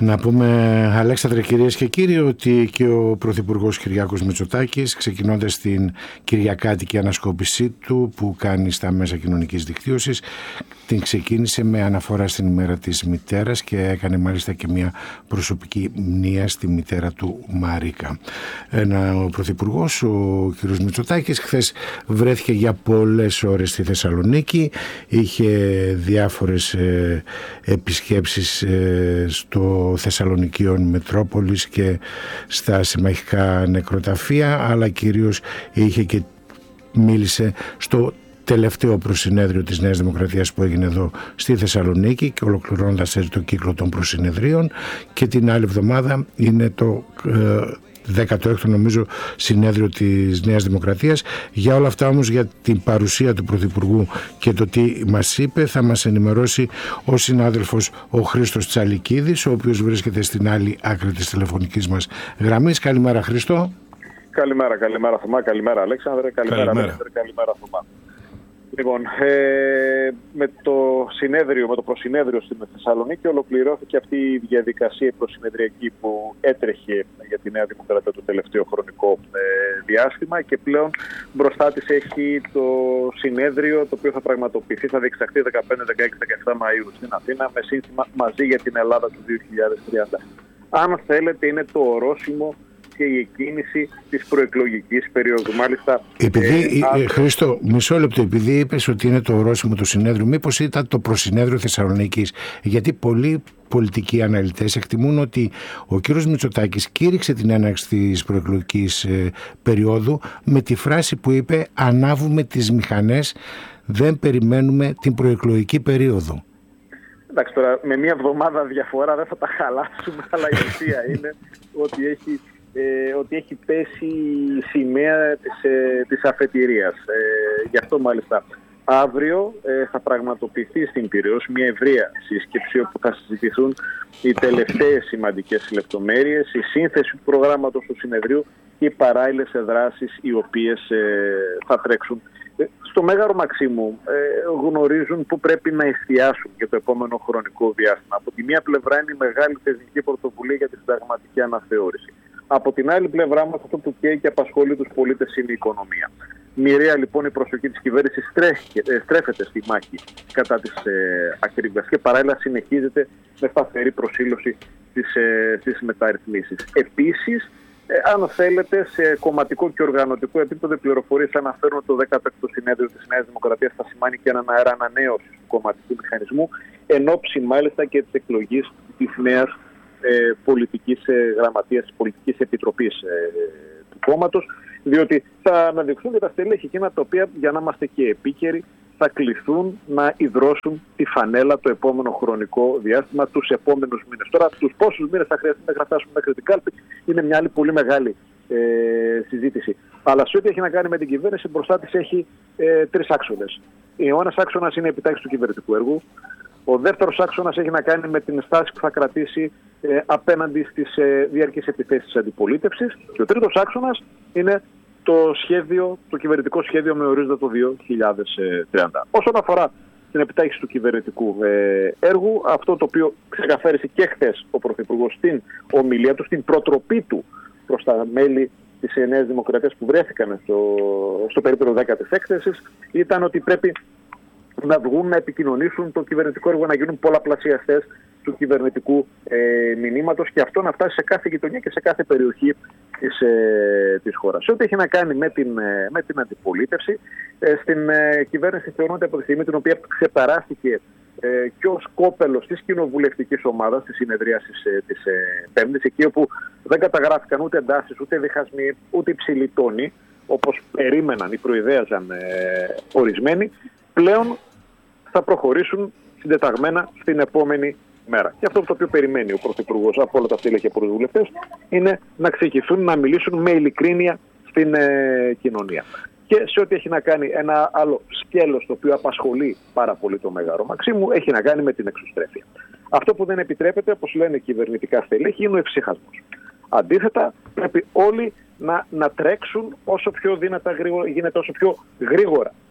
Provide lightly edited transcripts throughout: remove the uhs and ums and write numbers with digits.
Να πούμε, Αλέξανδρε, κυρίες και κύριοι, ότι και ο Πρωθυπουργός Κυριάκος Μητσοτάκης, ξεκινώντας την κυριακάτικη ανασκόπησή του που κάνει στα μέσα κοινωνικής δικτύωσης, την ξεκίνησε με αναφορά στην ημέρα της μητέρας και έκανε μάλιστα και μια προσωπική μνήα στη μητέρα του Μαρίκα. Ο Πρωθυπουργός, ο κ. Μητσοτάκης, χθες βρέθηκε για πολλές ώρες στη Θεσσαλονίκη, είχε διάφορες επισκέψεις στο Θεσσαλονικίον Μετρόπολης και στα συμμαχικά νεκροταφεία, αλλά κυρίως είχε και μίλησε στο τελευταίο προσυνέδριο της Νέας Δημοκρατίας που έγινε εδώ στη Θεσσαλονίκη και ολοκληρώνοντας έτσι το κύκλο των προσυνεδρίων, και την άλλη εβδομάδα είναι το 16ο νομίζω συνέδριο της Νέας Δημοκρατίας. Για όλα αυτά όμως, για την παρουσία του Πρωθυπουργού και το τι μας είπε, θα μας ενημερώσει ο συνάδελφος ο Χρήστος Τσαλικίδης, ο οποίος βρίσκεται στην άλλη άκρη της τηλεφωνικής μας γραμμής. Καλημέρα, Χρήστο. Καλημέρα Θωμά, καλημέρα Αλέξανδρε, καλημέρα Θωμά. Λοιπόν, με το προσυνέδριο στην Θεσσαλονίκη ολοκληρώθηκε αυτή η διαδικασία προσυνεδριακή που έτρεχε για τη Νέα Δημοκρατία το τελευταίο χρονικό διάστημα, και πλέον μπροστά της έχει το συνέδριο το οποίο θα πραγματοποιηθεί, θα διεξαχθεί 15, 16, 17 Μαΐου στην Αθήνα με σύνθημα «Μαζί για την Ελλάδα του 2030». Αν θέλετε, είναι το ορόσημο και η εκκίνηση της προεκλογικής περίοδου. Μάλιστα, Χρήστο, μισό λεπτό, επειδή είπες ότι είναι το ορόσημο του συνέδριου, μήπως ήταν το προσυνέδριο Θεσσαλονίκης? Γιατί πολλοί πολιτικοί αναλυτές εκτιμούν ότι ο κύριος Μητσοτάκης κήρυξε την έναρξη της προεκλογικής περίοδου με τη φράση που είπε «Ανάβουμε τις μηχανές, δεν περιμένουμε την προεκλογική περίοδο». Εντάξει, τώρα με μία εβδομάδα διαφορά δεν θα τα χαλάσουμε, αλλά η ουσία είναι ότι έχει πέσει η σημαία της αφετηρίας. Γι' αυτό μάλιστα αύριο θα πραγματοποιηθεί στην Πειραιώς μια ευρεία σύσκεψη όπου θα συζητηθούν οι τελευταίες σημαντικές λεπτομέρειες, η σύνθεση του προγράμματος του συνεδρίου και οι παράλληλες δράσεις οι οποίες θα τρέξουν. Στο Μέγαρο Μαξίμου γνωρίζουν που πρέπει να εστιάσουν για το επόμενο χρονικό διάστημα. Από τη μία πλευρά είναι η μεγάλη θεσμική πρωτοβουλία για τη συνταγματική αναθεώρηση. Από την άλλη πλευρά μας, αυτό που καίει και απασχολεί τους πολίτες είναι η οικονομία. Μοιραία λοιπόν η προσοχή της κυβέρνησης στρέφεται στη μάχη κατά της ακρίβειας και παράλληλα συνεχίζεται με σταθερή προσήλωση στις μεταρρυθμίσεις. Επίσης, αν θέλετε, σε κομματικό και οργανωτικό επίπεδο, οι πληροφορίες αναφέρουν ότι το 16ο συνέδριο της Νέας Δημοκρατίας θα σημάνει και έναν αέρα ανανέωση του κομματικού μηχανισμού, εν ώψη μάλιστα και της εκλογής της νέας πολιτικής γραμματείας, της πολιτικής επιτροπής του κόμματος, διότι θα αναδειχθούν και τα στελέχη εκείνα τα οποία, για να είμαστε και επίκαιροι, θα κληθούν να ιδρώσουν τη φανέλα το επόμενο χρονικό διάστημα, τους επόμενους μήνες. Τώρα, τους πόσους μήνες θα χρειαστεί να φτάσουμε μέχρι την κάλπη είναι μια άλλη πολύ μεγάλη συζήτηση. Αλλά σε ό,τι έχει να κάνει με την κυβέρνηση, μπροστά της έχει τρεις άξονες. Ο ένας άξονας είναι η επιτάχυνση του κυβερνητικού έργου. Ο δεύτερος άξονας έχει να κάνει με την στάση που θα κρατήσει απέναντι στις διαρκείς επιθέσεις της αντιπολίτευσης. Και ο τρίτος άξονας είναι το κυβερνητικό σχέδιο με ορίζοντα το 2030. Όσον αφορά την επιτάχυνση του κυβερνητικού έργου, αυτό το οποίο ξεκαθάρισε και χθες ο Πρωθυπουργός στην ομιλία του, στην προτροπή του προς τα μέλη της Νέας Δημοκρατίας που βρέθηκαν στο περίπτερο 10ης έκθεσης, ήταν ότι πρέπει να βγουν να επικοινωνήσουν το κυβερνητικό έργο, να γίνουν πολλαπλασιαστές του κυβερνητικού μηνύματος και αυτό να φτάσει σε κάθε γειτονιά και σε κάθε περιοχή της χώρας. Σε ό,τι έχει να κάνει με την αντιπολίτευση, στην κυβέρνηση θεωρούνται από τη στιγμή την οποία ξεπεράστηκε και ο σκόπελος της κοινοβουλευτικής ομάδας της συνεδρίασης της Πέμπτης, εκεί όπου δεν καταγράφηκαν ούτε εντάσεις, ούτε διχασμοί, ούτε υψηλοί τόνοι, όπως περίμεναν ή προειδέαζαν ορισμένοι, πλέον θα προχωρήσουν συντεταγμένα στην επόμενη μέρα. Και αυτό το οποίο περιμένει ο Πρωθυπουργός από όλα τα στέλεχη και από τους βουλευτές είναι να ξεκινήσουν να μιλήσουν με ειλικρίνεια στην κοινωνία. Και σε ό,τι έχει να κάνει ένα άλλο σκέλος το οποίο απασχολεί πάρα πολύ το Μέγαρο Μαξίμου, έχει να κάνει με την εξωστρέφεια. Αυτό που δεν επιτρέπεται, όπως λένε κυβερνητικά στελέχη, είναι ο ευσυχασμός. Αντίθετα, πρέπει όλοι να τρέξουν όσο πιο δυνατά γίνεται, όσο πιο γρήγορα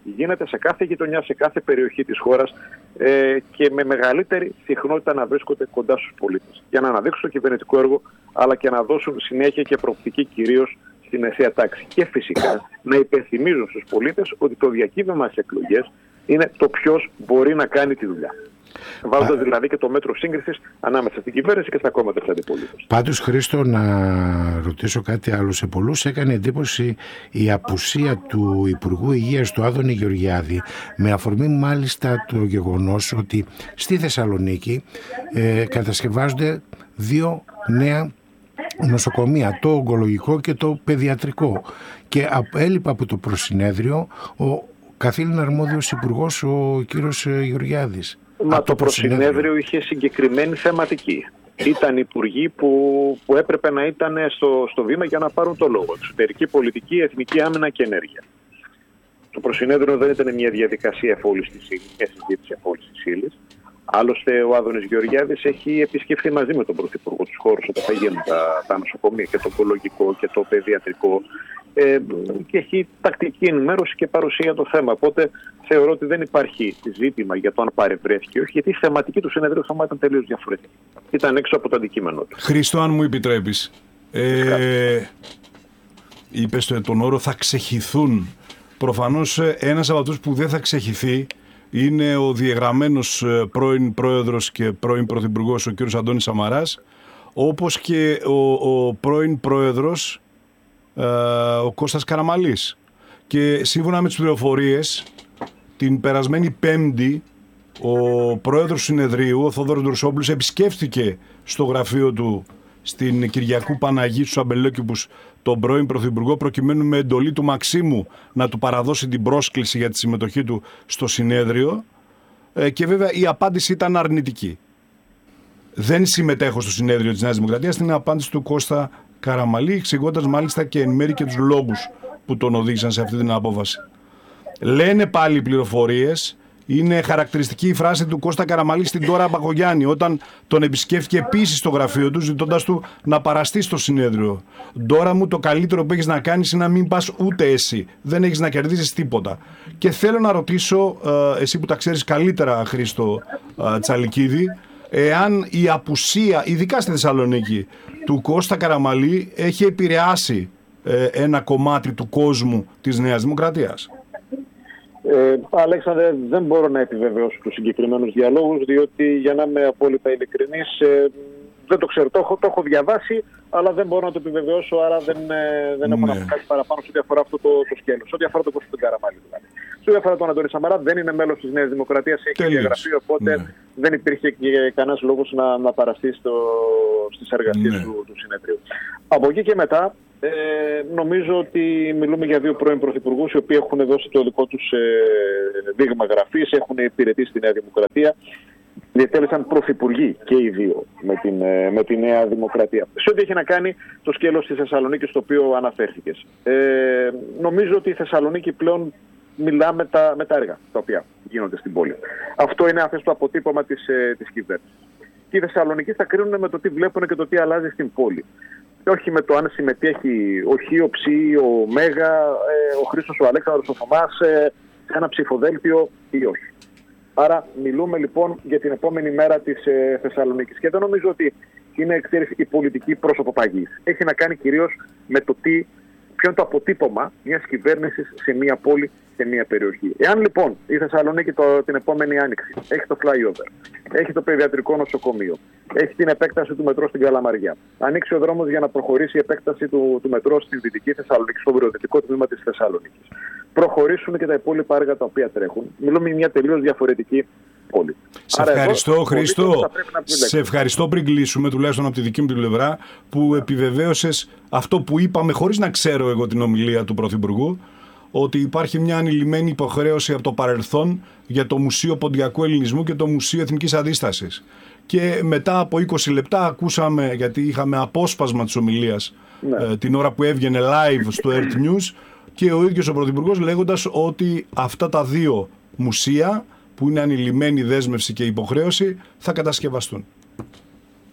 γίνεται σε κάθε γειτονιά, σε κάθε περιοχή της χώρας και με μεγαλύτερη συχνότητα να βρίσκονται κοντά στους πολίτες για να αναδείξουν το κυβερνητικό έργο, αλλά και να δώσουν συνέχεια και προοπτική κυρίως στη μεσαία τάξη. Και φυσικά να υπενθυμίζουν στους πολίτες ότι το διακύβευμα στις εκλογές είναι το ποιος μπορεί να κάνει τη δουλειά. Βάζοντας δηλαδή και το μέτρο σύγκρισης ανάμεσα στην κυβέρνηση και στα κόμματα της αντιπολίτευσης. Πάντως, Χρήστο, να ρωτήσω κάτι άλλο. Σε πολλούς έκανε εντύπωση η απουσία του Υπουργού Υγείας του Άδωνη Γεωργιάδη, με αφορμή μάλιστα το γεγονός ότι στη Θεσσαλονίκη κατασκευάζονται 2 νέα νοσοκομεία, το ογκολογικό και το παιδιατρικό, και έλειπε από το προσυνέδριο ο καθήλυνα αρμόδιος υπουργός, ο κύριος Γεωργιάδης. Μα το προσυνέδριο είχε συγκεκριμένη θεματική. Ήταν υπουργοί που έπρεπε να ήταν στο βήμα για να πάρουν το λόγο. Εξωτερική πολιτική, εθνική άμυνα και ενέργεια. Το προσυνέδριο δεν ήταν μια διαδικασία εφόλυσης της ύλης, μια συζήτηση εφόλυσης της ύλης. Άλλωστε, ο Άδωνης Γεωργιάδης έχει επισκεφθεί μαζί με τον Πρωθυπουργό τους χώρους όταν θα γίνουν τα νοσοκομεία, και το ογκολογικό και το παιδιατρικό, και έχει τακτική ενημέρωση και παρουσία το θέμα. Οπότε θεωρώ ότι δεν υπάρχει ζήτημα για το αν παρευρέθηκε ή όχι, γιατί η θεματική του συνεδρίου θα ήταν τελείως διαφορετική. Ήταν έξω από το αντικείμενο του. Χρήστο, αν μου επιτρέπεις, είπες τον όρο θα ξεχυθούν. Προφανώς ένας από αυτούς που δεν θα ξεχυθεί είναι ο διεγραμμένος πρώην πρόεδρος και πρώην πρωθυπουργός ο κ. Αντώνης Σαμαράς, όπως και ο πρώην πρόεδρος ο Κώστας Καραμαλής. Και σύμφωνα με τις πληροφορίες, την περασμένη Πέμπτη ο πρόεδρος του συνεδρίου, ο Θόδωρος Ντρουσόπουλος, επισκέφθηκε στο γραφείο του στην Κυριακού Παναγή στους Αμπελόκηπους τον πρώην πρωθυπουργό, προκειμένου με εντολή του Μαξίμου να του παραδώσει την πρόσκληση για τη συμμετοχή του στο συνέδριο, και βέβαια η απάντηση ήταν αρνητική. Δεν συμμετέχω στο συνέδριο της Νέας Δημοκρατίας, την απάντηση του Κώστα Καραμαλή, εξηγώντας μάλιστα και εν μέρει και τους λόγους που τον οδήγησαν σε αυτή την απόφαση. Λένε πάλι οι πληροφορίες, είναι χαρακτηριστική η φράση του Κώστα Καραμαλή στην Ντόρα Μπακογιάννη, όταν τον επισκέφθηκε επίσης στο γραφείο του, ζητώντας του να παραστεί στο συνέδριο. Ντόρα μου, το καλύτερο που έχεις να κάνεις είναι να μην πας ούτε εσύ. Δεν έχεις να κερδίσεις τίποτα. Και θέλω να ρωτήσω, εσύ που τα ξέρεις καλύτερα, Χρήστο Τσαλικίδη, εάν η απουσία, ειδικά στη Θεσσαλονίκη, του Κώστα Καραμαλή έχει επηρεάσει ένα κομμάτι του κόσμου της Νέας Δημοκρατίας. Αλέξανδρε, δεν μπορώ να επιβεβαιώσω τους συγκεκριμένους διαλόγους, διότι για να είμαι απόλυτα ειλικρινής, δεν το ξέρω. Το έχω διαβάσει, αλλά δεν μπορώ να το επιβεβαιώσω, άρα δεν έχω να πω κάτι παραπάνω σε ό,τι αφορά αυτό το σκέλος. Σε ό,τι αφορά τον Κώστα Καραμαλή, δηλαδή. Σε ό,τι αφορά τον Αντώνη Σαμαρά, δεν είναι μέλος της Νέας Δημοκρατίας, έχει διαγραφεί, οπότε δεν υπήρχε και κανένας λόγος να παραστεί στις εργασίες του συνεδρίου. Από εκεί και μετά, νομίζω ότι μιλούμε για 2 πρώην πρωθυπουργούς, οι οποίοι έχουν δώσει το δικό τους δείγμα γραφής, έχουν υπηρετήσει τη Νέα Δημοκρατία, διετέλεσαν πρωθυπουργοί και οι 2 με τη Νέα Δημοκρατία. Σε ό,τι έχει να κάνει το σκέλος της Θεσσαλονίκης, το οποίο αναφέρθηκες. Νομίζω ότι η Θεσσαλονίκη πλέον μιλά με τα έργα τα οποία γίνονται στην πόλη. Αυτό είναι το αποτύπωμα της κυβέρνησης. Και οι Θεσσαλονικοί θα κρίνουν με το τι βλέπουν και το τι αλλάζει στην πόλη. Όχι με το αν συμμετέχει ο Χίοψη, ο Μέγα, ο Χρήστος, ο Αλέξανδρος, ο Θωμάς σε ένα ψηφοδέλτιο ή όχι. Άρα μιλούμε λοιπόν για την επόμενη μέρα της Θεσσαλονίκης. Και δεν νομίζω ότι είναι η πολιτική προσωποπαγής. Έχει να κάνει κυρίως με το ποιο είναι το αποτύπωμα μιας κυβέρνησης σε μια πόλη, σε μια περιοχή. Εάν λοιπόν η Θεσσαλονίκη την επόμενη άνοιξη έχει το flyover, έχει το παιδιατρικό νοσοκομείο, έχει την επέκταση του μετρό στην Καλαμαριά, ανοίξει ο δρόμος για να προχωρήσει η επέκταση του μετρό στη Δυτική Θεσσαλονίκη, στο βορειοδυτικό τμήμα της Θεσσαλονίκης, προχωρήσουν και τα υπόλοιπα έργα τα οποία τρέχουν, μιλούμε για μια τελείως διαφορετική πόλη. Σε ευχαριστώ, Χρήστο. Σε ευχαριστώ πριν κλείσουμε, τουλάχιστον από τη δική μου την πλευρά, που επιβεβαίωσες αυτό που είπαμε χωρίς να ξέρω εγώ την ομιλία του Πρωθυπουργού, ότι υπάρχει μια ανηλυμένη υποχρέωση από το παρελθόν για το Μουσείο Ποντιακού Ελληνισμού και το Μουσείο Εθνικής Αντίστασης. Και μετά από 20 λεπτά ακούσαμε, γιατί είχαμε απόσπασμα της ομιλίας την ώρα που έβγαινε live στο Earth News, και ο ίδιος ο Πρωθυπουργός λέγοντας ότι αυτά τα 2 μουσεία, που είναι ανηλυμένη δέσμευση και υποχρέωση, θα κατασκευαστούν.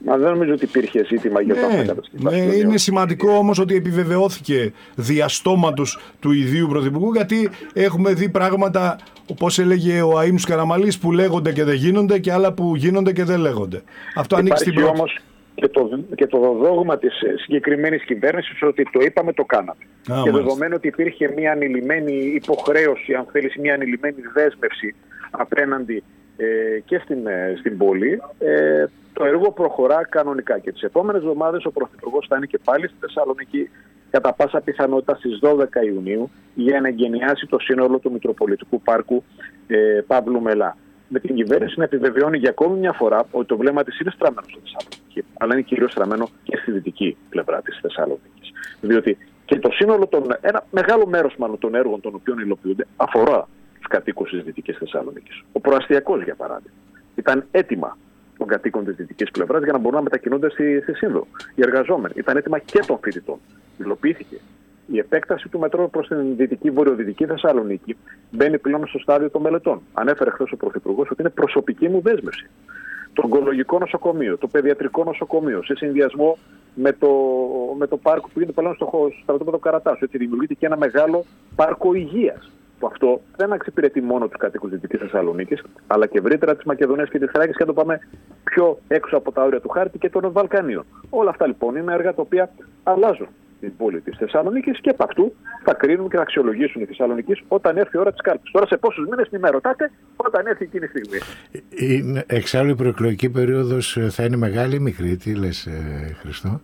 Μα δεν νομίζω ότι υπήρχε ζήτημα για το να κατασκευαστεί. Είναι σημαντικό όμως ότι επιβεβαιώθηκε διαστόματος του ιδίου Πρωθυπουργού, γιατί έχουμε δει πράγματα, όπως έλεγε ο Αΐμους Καραμαλής, που λέγονται και δεν γίνονται και άλλα που γίνονται και δεν λέγονται. Αυτό ανοίξει την πρώτη. Όμως και το δόγμα της συγκεκριμένης κυβέρνησης ότι το είπαμε, το κάναμε. Και δεδομένου ότι υπήρχε μια ανηλυμένη υποχρέωση, αν θέλεις, μια ανηλυμένη δέσμευση απέναντι και στην πόλη, το έργο προχωρά κανονικά. Και τις επόμενες εβδομάδες ο Πρωθυπουργός θα είναι και πάλι στη Θεσσαλονίκη, κατά πάσα πιθανότητα στις 12 Ιουνίου, για να εγκαινιάσει το σύνολο του Μητροπολιτικού Πάρκου Παύλου Μελά. Με την κυβέρνηση να επιβεβαιώνει για ακόμη μια φορά ότι το βλέμμα της είναι στραμμένο στη Θεσσαλονίκη, αλλά είναι κυρίως στραμμένο και στη δυτική πλευρά της Θεσσαλονίκης. Διότι και το σύνολο ένα μεγάλο μέρος μάλλον των έργων των οποίων υλοποιούνται αφορά τους κατοίκους της Δυτικής Θεσσαλονίκης. Ο προαστιακός, για παράδειγμα, ήταν έτοιμα των κατοίκων της δυτικής πλευράς για να μπορούν να μετακινούνται στη Σύνδο. Οι εργαζόμενοι ήταν έτοιμα και των φοιτητών. Υλοποιήθηκε. Η επέκταση του μετρό προς την δυτική βορειοδυτική Θεσσαλονίκη μπαίνει πλέον στο στάδιο των μελετών. Ανέφερε χθες ο Πρωθυπουργός ότι είναι προσωπική μου δέσμευση. Το ογκολογικό νοσοκομείο, το παιδιατρικό νοσοκομείο, σε συνδυασμό με το πάρκο που γίνεται πλέον στο στρατόπεδο Καρατάσου. Έτσι δημιουργείται και ένα μεγάλο πάρκο υγείας. Που αυτό δεν εξυπηρετεί μόνο τους κατοίκους Δυτικής Θεσσαλονίκης, αλλά και ευρύτερα της Μακεδονίας και της Θράκης, και το πάμε πιο έξω από τα όρια του χάρτη και των Βαλκανίων. Όλα αυτά λοιπόν είναι έργα τα οποία αλλάζουν την πόλη της Θεσσαλονίκης και από αυτού θα κρίνουν και θα αξιολογήσουν οι Θεσσαλονικείς όταν έρθει η ώρα της κάλπης. Τώρα σε πόσους μήνες με ρωτάτε, όταν έρθει εκείνη η στιγμή. Εξάλλου η προεκλογική περίοδος θα είναι μεγάλη ή μικρή, τι λες Χριστό?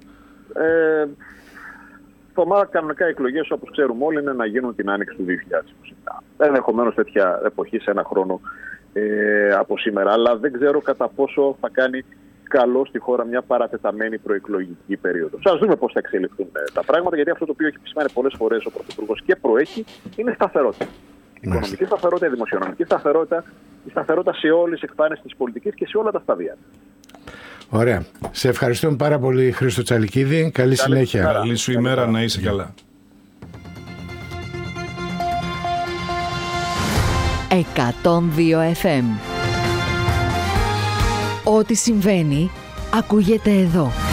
Κανονικά οι εκλογές, όπως ξέρουμε όλοι, είναι να γίνουν την άνοιξη του 2027. Ενδεχομένως τέτοια εποχή σε ένα χρόνο από σήμερα. Αλλά δεν ξέρω κατά πόσο θα κάνει καλό στη χώρα μια παρατεταμένη προεκλογική περίοδο. Ας δούμε πώς θα εξελιχθούν τα πράγματα, γιατί αυτό το οποίο έχει επισημάνει πολλές φορές ο Πρωθυπουργός και προέχει είναι σταθερότητα. Η οικονομική σταθερότητα, η δημοσιονομική σταθερότητα, η σταθερότητα σε όλες τις εκφάνσεις της πολιτικής και σε όλα τα στάδια. Ωραία. Σε ευχαριστούμε πάρα πολύ, Χρήστο Τσαλικίδη. Καλή συνέχεια. Καλή σου ημέρα, να είσαι καλά. 102 FM. Ό,τι συμβαίνει, ακούγεται εδώ.